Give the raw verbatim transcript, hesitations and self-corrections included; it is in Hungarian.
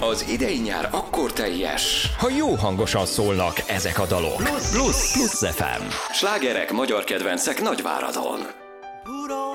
Az idei nyár akkor teljes, ha jó hangosan szólnak ezek a dalok. Plusz, plusz, plusz ef em. Slágerek, magyar kedvencek Nagyváradon. Put